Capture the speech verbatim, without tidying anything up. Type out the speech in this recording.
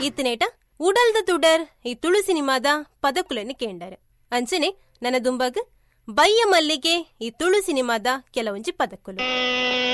ಈತನೇಟ ಉಡಲ್ದ ತುಡರ್ ಈ ತುಳು ಸಿನಿಮಾದ ಪದಕುಲನ್ನು ಕೇಂಡಾರೆ. ಅಂಚನೆ ನನ್ನ ದುಂಬಗ್ ಬಯ್ಯ ಮಲ್ಲಿಗೆ ಈ ತುಳು ಸಿನಿಮಾದ ಕೆಲವೊಂಜಿ ಪದಕುಲು.